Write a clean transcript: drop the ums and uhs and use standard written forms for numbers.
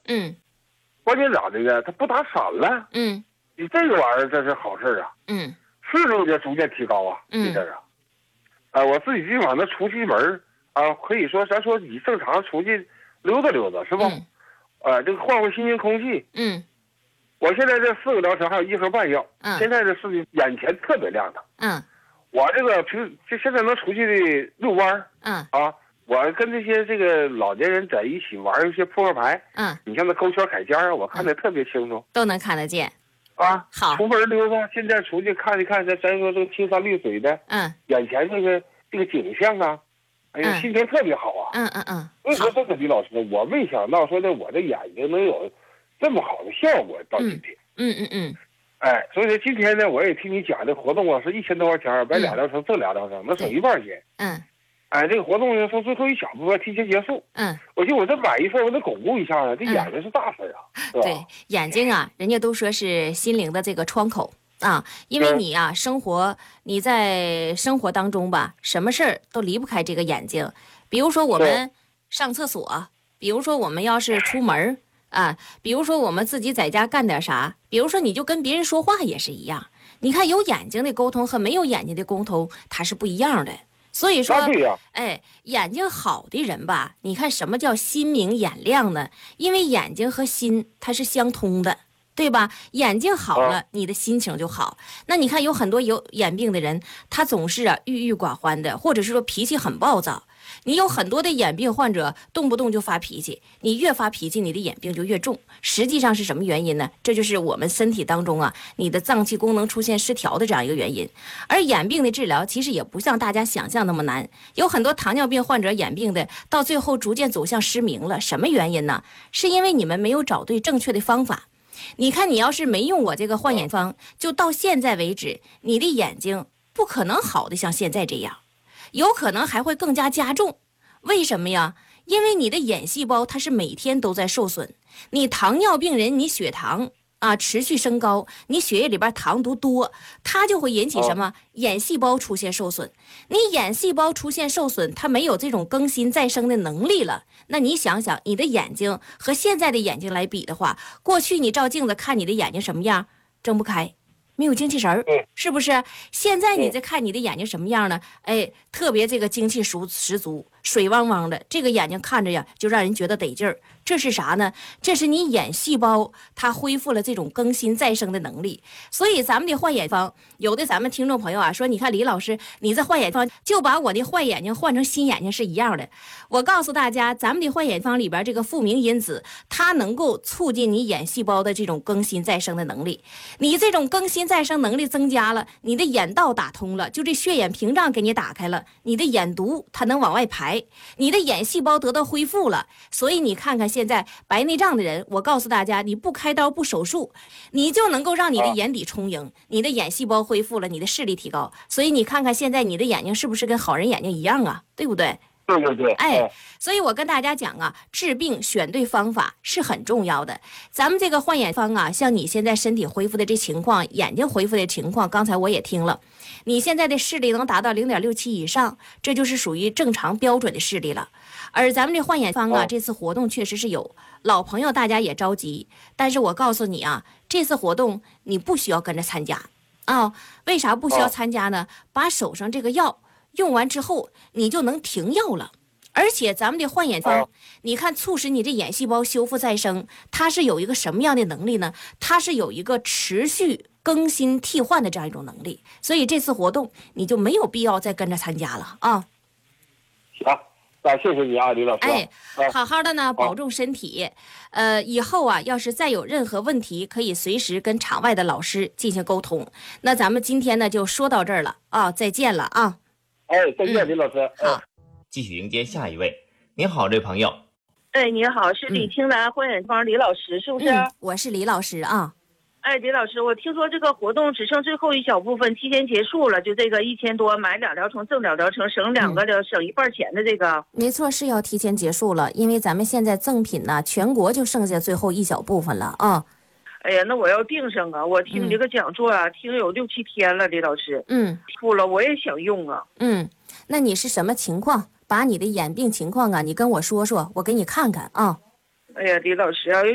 关键咋的呢？它不打闪了。你这个玩意儿这是好事啊。视力的逐渐提高啊，这阵啊。我自己基本上出去门啊，可以说咱说你正常出去溜达溜达是吧？这个换换新鲜空气。我现在这4个疗程还有1盒半药。现在这视力眼前特别亮堂。我这个就现在能出去遛弯。我跟这个老年人在一起玩一些扑克牌。你像那勾圈凯尖啊，我看得特别清楚， 都能看得见。好， 出门溜达，现在出去看一看，咱说这个青山绿水的，眼前这个景象啊，哎呀，心情特别好啊。所以说这个李老师，我没想到说的我的眼睛能有这么好的效果到今天。所以说今天呢，我也听你讲的活动啊，是1000多块钱，买2疗程挣2疗程，能省1半钱。这个活动呢，说最后一小部分提前结束。我寻思我这买一份，我得巩固一下啊，这眼睛是大事啊，是吧？ 对，眼睛啊，人家都说是心灵的这个窗口啊，因为你啊，你在生活当中吧，什么事儿都离不开这个眼睛。比如说我们上厕所，比如说我们要是出门啊，比如说我们自己在家干点啥，比如说你就跟别人说话也是一样。你看有眼睛的沟通和没有眼睛的沟通，它是不一样的。所以说，眼睛好的人吧，你看什么叫心明眼亮呢？因为眼睛和心它是相通的，对吧？眼睛好了，你的心情就好。那你看有很多有眼病的人，他总是郁郁寡欢的，或者是说脾气很暴躁。你有很多的眼病患者动不动就发脾气，你越发脾气，你的眼病就越重。实际上是什么原因呢？这就是我们身体当中你的脏器功能出现失调的这样一个原因。而眼病的治疗其实也不像大家想象那么难，有很多糖尿病患者眼病的到最后逐渐走向失明了。什么原因呢？是因为你们没有找对正确的方法。你看你要是没用我这个换眼方，就到现在为止，你的眼睛不可能好的像现在这样，有可能还会更加加重。为什么呀？因为你的眼细胞它是每天都在受损。你糖尿病人，你血糖持续升高，你血液里边糖毒多，它就会引起什么？眼细胞出现受损。你眼细胞出现受损，它没有这种更新再生的能力了。那你想想，你的眼睛和现在的眼睛来比的话，过去你照镜子看你的眼睛什么样？睁不开，没有精气神儿，是不是？现在你在看你的眼睛什么样呢？特别这个精气十足，水汪汪的，这个眼睛看着呀，就让人觉得得劲儿。这是啥呢？这是你眼细胞它恢复了这种更新再生的能力。所以咱们的换眼方，有的咱们听众朋友说，你看李老师，你这换眼方就把我的坏眼睛换成新眼睛是一样的。我告诉大家，咱们的换眼方里边这个复明因子，它能够促进你眼细胞的这种更新再生的能力。你这种更新再生能力增加了，你的眼道打通了，就这血眼屏障给你打开了，你的眼毒它能往外排，你的眼细胞得到恢复了。所以你看看现在白内障的人，我告诉大家，你不开刀不手术，你就能够让你的眼底充盈，你的眼细胞恢复了，你的视力提高。所以你看看现在你的眼睛是不是跟好人眼睛一样啊？对不对？ 对。 所以我跟大家讲治病选对方法是很重要的。咱们这个换眼方像你现在身体恢复的这情况，眼睛恢复的情况，刚才我也听了，你现在的视力能达到0.67以上，这就是属于正常标准的视力了。而咱们这换眼方这次活动确实是有老朋友，大家也着急，但是我告诉你这次活动你不需要跟着参加为啥不需要参加呢？把手上这个药用完之后，你就能停药了。而且咱们的换眼方，你看促使你这眼细胞修复再生，它是有一个什么样的能力呢？它是有一个持续更新替换的这样一种能力。所以这次活动你就没有必要再跟着参加了行，那谢谢你李老师。 好好的呢，保重身体。以后要是再有任何问题，可以随时跟场外的老师进行沟通。那咱们今天呢就说到这儿了再见了再见，李老师。 好， 继续迎接下一位。您好，这位朋友。 你好，是李青兰换眼方李老师，是不是？ 我是李老师李老师，我听说这个活动只剩最后一小部分，提前结束了，就这个1000多买2疗程挣2疗程，省2个的省1半钱的这个。 没错，是要提前结束了，因为咱们现在赠品呢，全国就剩下最后一小部分了哎呀，那我要订上我听你这个讲座听有6、7天了，李老师。付了，我也想用那你是什么情况？把你的眼病情况你跟我说说，我给你看看哎呀，李老师